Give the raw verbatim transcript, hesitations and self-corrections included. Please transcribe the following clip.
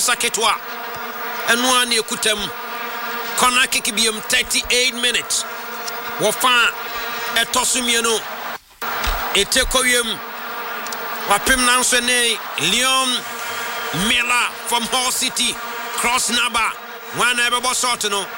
Pressa Ketwa. And one year kutem. Corner kick biom thirty-eight minutes. Wafa etosumieno. Etekoyem. Wapim nanswene Leon Miller from Hull City. Cross Naba. One ever was sorted no.